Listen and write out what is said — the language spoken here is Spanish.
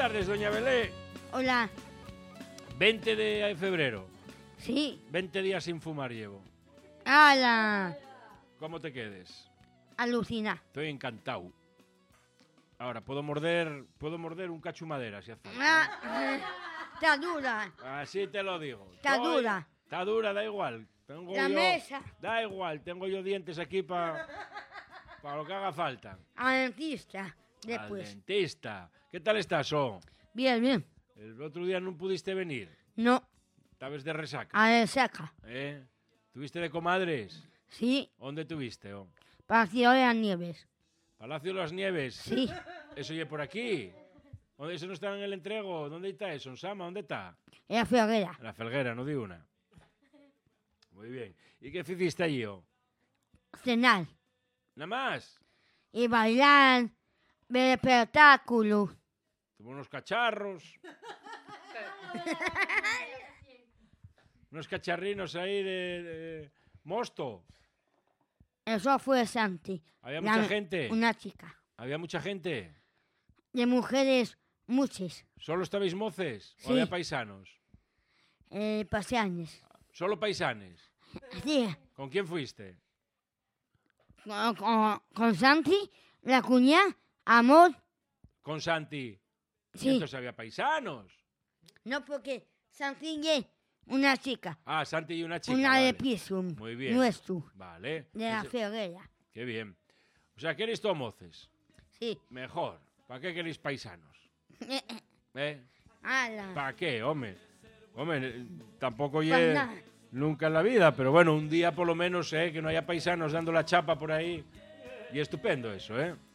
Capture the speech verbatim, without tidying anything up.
tardes, doña Belé. Hola. veinte de febrero. Sí. veinte días sin fumar llevo. ¡Hala! ¿Cómo te quedes? Alucina. Estoy encantado. Ahora, puedo morder, puedo morder un cacho de madera, si hace falta. Ah, está dura. Así te lo digo. Está Estoy- dura. Está dura, da igual. Tengo La yo- mesa. Da igual, tengo yo dientes aquí para para lo que haga falta. Al dentista. Al Después. dentista. ¿Qué tal estás, oh? Bien, bien. El otro día no pudiste venir. No. Estabas de resaca. A ver, saca. ¿Eh? ¿Tuviste de comadres? Sí. ¿Dónde tuviste, oh? Partido de las Nieves. Palacio de las Nieves. Sí. Eso ya por aquí. ¿Dónde eso no está en el entrego? ¿Dónde está eso? ¿En Sama? ¿Dónde está? En la Ferrera. En la Felguera, no di una. Muy bien. ¿Y qué hiciste allí, oh? Cenar. ¿Nada más? Y bailar. Ver espectáculos. Tuvo unos cacharros. Unos cacharrinos ahí de, de mosto. Eso fue Santi. Había La- mucha gente. Una chica. Había mucha gente. De mujeres, muchas. ¿Solo estabais moces? ¿O Sí. había paisanos? Eh, paseaños. ¿Solo paisanes? Sí. ¿Con quién fuiste? Con, con, con Santi, la cuñada, Amor. ¿Con Santi? Sí. Entonces había paisanos. No, porque Santi es una chica. Ah, Santi y una chica. una vale. de piso. Muy bien. Nuestro. Vale. De la Ese- Ferrera. Qué bien. O sea, ¿queréis todos moces? Sí. Mejor. ¿Para qué queréis paisanos? ¿Eh? Ala. ¿Para qué, hombre? Hombre, eh, tampoco Pa' llegue nada. nunca en la vida, pero bueno, un día por lo menos, ¿eh? Que no haya paisanos dando la chapa por ahí. Y estupendo eso, ¿eh?